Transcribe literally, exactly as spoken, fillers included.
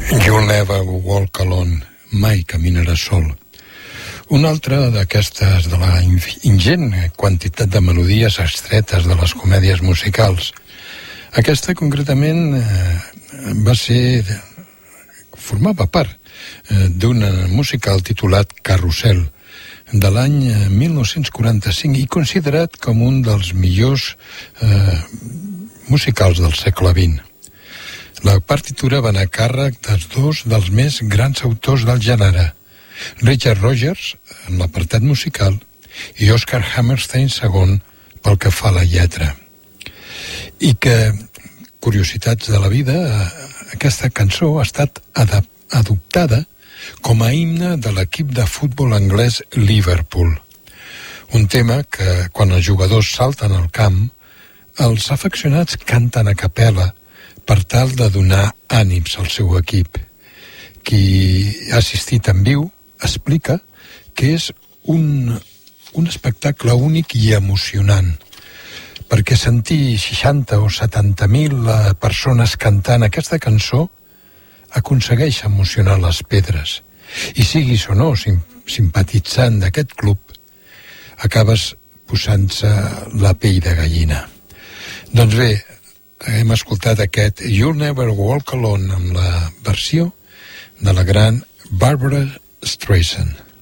You'll Never Walk Alone, mai caminaràs sol. Una altra d'aquestes de la ingent quantitat de melodies extretes de les comèdies musicals. Aquesta concretament eh, va ser, formava part eh, d'un musical titulat Carrusel, de l'any mil nou-cents quaranta-cinc i considerat com un dels millors eh, musicals del segle vint. La partitura va anar a càrrec dels dos dels més grans autors del gènere, Richard Rogers, en l'apartat musical, i Oscar Hammerstein segon pel que fa a la lletra. I que, curiositats de la vida, aquesta cançó ha estat adoptada com a himne de l'equip de futbol anglès Liverpool. Un tema que, quan els jugadors salten al camp, els afeccionats canten a capella per tal de donar ànims al seu equip. Qui ha assistit en viu explica que és un, un espectacle únic i emocionant, perquè sentir seixanta o setanta mil persones cantant aquesta cançó aconsegueix emocionar les pedres. I siguis o no sim, simpatitzant d'aquest club, acabes posant-se la pell de gallina. Doncs bé, hem escoltat aquest You'll Never Walk Alone amb la versió de la gran Barbara Streisand.